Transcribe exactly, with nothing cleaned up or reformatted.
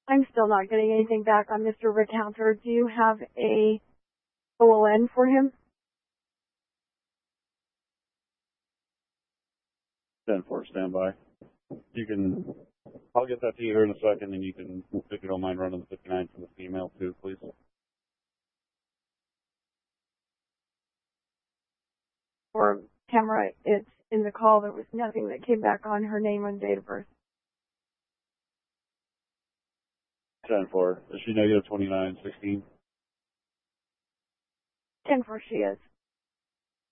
I'm still not getting anything back on Mister Recounter. Do you have a O L N for him? ten four, standby. You can, I'll get that to you here in a second, and you can, if you don't mind running the fifty-nine from the female too, please. Or camera, it's in the call. There was nothing that came back on her name and date of birth. ten four. Is she negative twenty-nine sixteen? ten four, she is.